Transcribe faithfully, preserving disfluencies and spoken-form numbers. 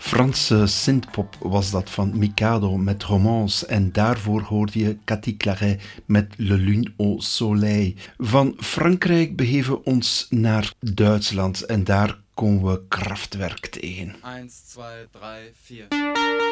Franse synthpop was dat van Mikado met Romance en daarvoor hoorde je Cathy Claret met Le Lune au Soleil. Van Frankrijk begeven we ons naar Duitsland en daar komen we Kraftwerk tegen. één, twee, drie, vier.